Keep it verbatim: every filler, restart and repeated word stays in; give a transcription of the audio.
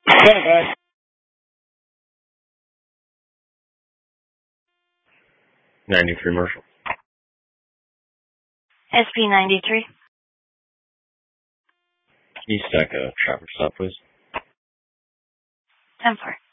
Bye-bye. ninety-three Marshall. S P ninety-three. Can you stack a traffic stop, please? ten four.